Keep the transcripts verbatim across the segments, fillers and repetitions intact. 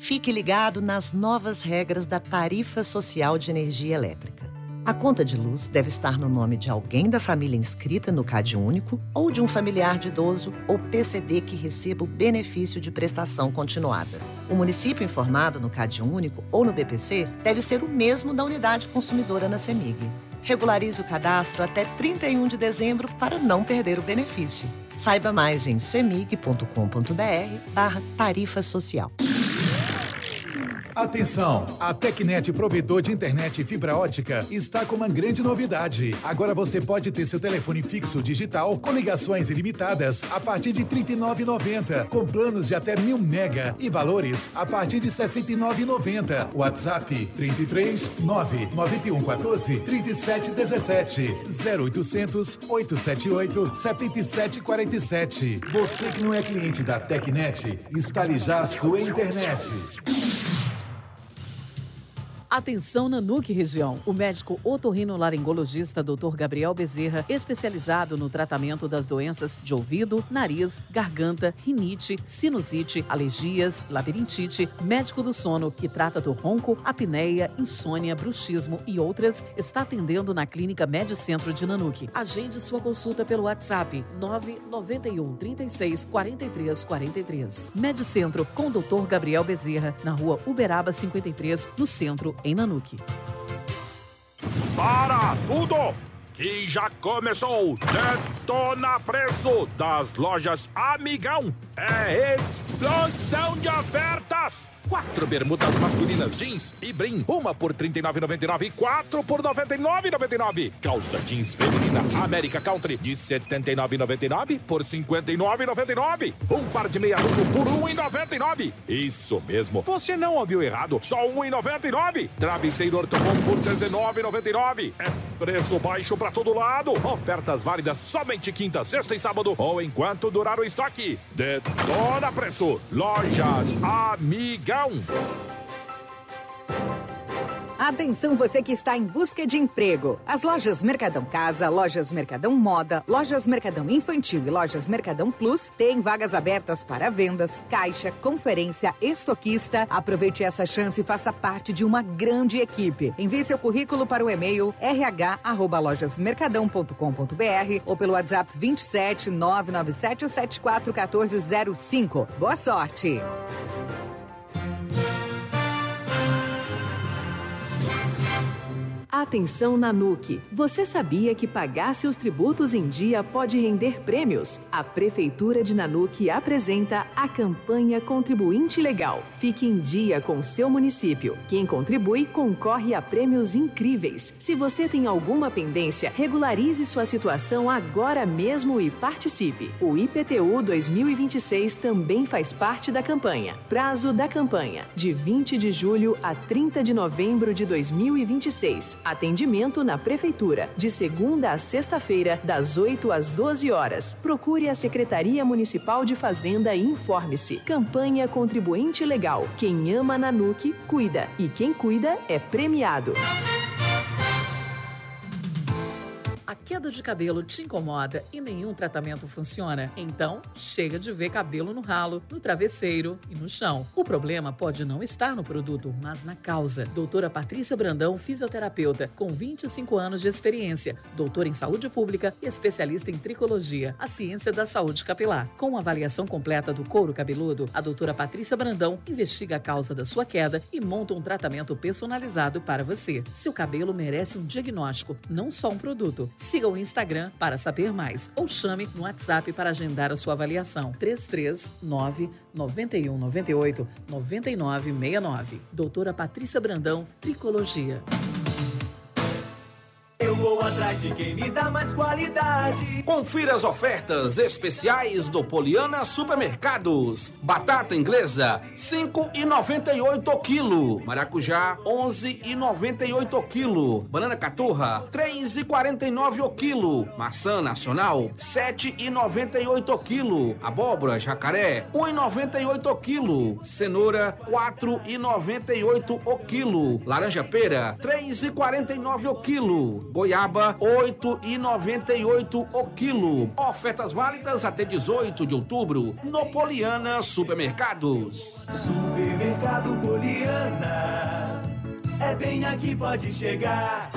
Fique ligado nas novas regras da Tarifa Social de Energia Elétrica. A conta de luz deve estar no nome de alguém da família inscrita no CadÚnico ou de um familiar de idoso ou P C D que receba o benefício de prestação continuada. O município informado no CadÚnico ou no B P C deve ser o mesmo da unidade consumidora na CEMIG. Regularize o cadastro até trinta e um de dezembro para não perder o benefício. Saiba mais em cemig ponto com ponto br barra tarifa social. Atenção! A Tecnet, provedor de internet e fibra ótica, está com uma grande novidade. Agora você pode ter seu telefone fixo digital com ligações ilimitadas a partir de trinta e nove reais e noventa centavos, com planos de até mil mega e valores a partir de sessenta e nove reais e noventa centavos. WhatsApp trinta e três, nove nove um quatro, trinta e sete dezessete, zero oitocentos, oitocentos e setenta e oito, setenta e sete quarenta e sete. Você que não é cliente da Tecnet, instale já a sua internet. Atenção Nanuque região. O médico otorrinolaringologista doutor Gabriel Bezerra, especializado no tratamento das doenças de ouvido, nariz, garganta, rinite, sinusite, alergias, labirintite, médico do sono, que trata do ronco, apneia, insônia, bruxismo e outras, está atendendo na Clínica Medicentro de Nanuque. Agende sua consulta pelo WhatsApp nove nove um, trinta e seis, quarenta e três quarenta e três. Medicentro com doutor Gabriel Bezerra, na rua Uberaba cinquenta e três, no centro, em Nanuque. Para tudo! Que já começou! Detona Preço das lojas Amigão! É explosão de ofertas! Quatro bermudas masculinas jeans e brim, uma por trinta e nove reais e noventa e nove centavos e quatro por noventa e nove reais e noventa e nove centavos. Calça jeans feminina América Country de setenta e nove reais e noventa e nove centavos por cinquenta e nove reais e noventa e nove centavos. Um par de meia duplo por um real e noventa e nove centavos. Isso mesmo, você não ouviu errado, só um real e noventa e nove centavos. Travesseiro Ortobon por dezenove reais e noventa e nove centavos. É preço baixo pra todo lado. Ofertas válidas somente quinta, sexta e sábado ou enquanto durar o estoque. Detona Preço, Lojas Amigão. Atenção você que está em busca de emprego. As lojas Mercadão Casa, lojas Mercadão Moda, lojas Mercadão Infantil e lojas Mercadão Plus têm vagas abertas para vendas, caixa, conferência, estoquista. Aproveite essa chance e faça parte de uma grande equipe. Envie seu currículo para o e-mail r h arroba lojas mercadão ponto com ponto b r ou pelo WhatsApp vinte e sete, nove nove sete, sete quatro um quatro zero cinco. Boa sorte! Atenção Nanuque, você sabia que pagar seus tributos em dia pode render prêmios? A Prefeitura de Nanuque apresenta a campanha Contribuinte Legal. Fique em dia com seu município. Quem contribui concorre a prêmios incríveis. Se você tem alguma pendência, regularize sua situação agora mesmo e participe. O I P T U dois mil e vinte e seis também faz parte da campanha. Prazo da campanha, de vinte de julho a trinta de novembro de dois mil e vinte e seis. Atendimento na Prefeitura, de segunda a sexta-feira, das oito às doze horas. Procure a Secretaria Municipal de Fazenda e informe-se. Campanha Contribuinte Legal. Quem ama Nanuque, cuida. E quem cuida é premiado. A queda de cabelo te incomoda e nenhum tratamento funciona? Então, chega de ver cabelo no ralo, no travesseiro e no chão. O problema pode não estar no produto, mas na causa. Doutora Patrícia Brandão, fisioterapeuta, com vinte e cinco anos de experiência, doutora em saúde pública e especialista em tricologia, a ciência da saúde capilar. Com uma avaliação completa do couro cabeludo, a doutora Patrícia Brandão investiga a causa da sua queda e monta um tratamento personalizado para você. Seu cabelo merece um diagnóstico, não só um produto. Siga o Instagram para saber mais ou chame no WhatsApp para agendar a sua avaliação. três três nove, nove um nove oito, nove nove seis nove. Doutora Patrícia Brandão, Tricologia. Eu vou atrás de quem me dá mais qualidade. Confira as ofertas especiais do Poliana Supermercados. Batata inglesa, cinco reais e noventa e oito o quilo. Maracujá, onze reais e noventa e oito o quilo. Banana caturra, três reais e quarenta e nove o quilo. Maçã nacional, sete reais e noventa e oito o quilo. Abóbora jacaré, um real e noventa e oito o quilo. Cenoura, quatro reais e noventa e oito o quilo. Laranja pera, três reais e quarenta e nove o quilo. goiaba, oito reais e noventa e oito centavos o quilo. Ofertas válidas até dezoito de outubro no Poliana Supermercados. Supermercado Poliana, é bem aqui, pode chegar.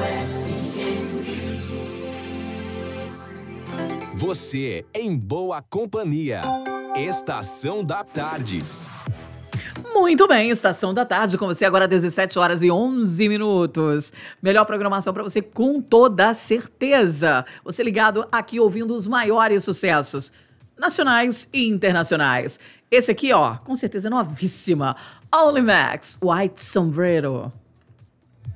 Você em boa companhia. Estação da Tarde. Muito bem, Estação da Tarde, com você agora às dezessete horas e onze minutos. Melhor programação para você com toda certeza. Você ligado aqui ouvindo os maiores sucessos nacionais e internacionais. Esse aqui, ó, com certeza novíssima. Only Max, White Sombrero.